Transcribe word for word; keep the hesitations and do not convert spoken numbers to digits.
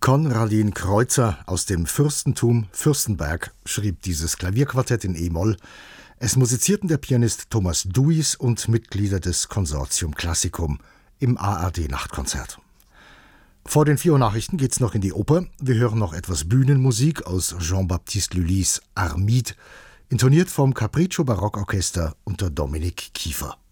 Konradin Kreutzer aus dem Fürstentum Fürstenberg schrieb dieses Klavierquartett in E-Moll. Es musizierten der Pianist Thomas Duis und Mitglieder des Consortium Classicum im A R D-Nachtkonzert. Vor den vier Uhr Nachrichten geht's noch in die Oper. Wir hören noch etwas Bühnenmusik aus Jean-Baptiste Lully's Armide, intoniert vom Capriccio Barockorchester unter Dominik Kiefer.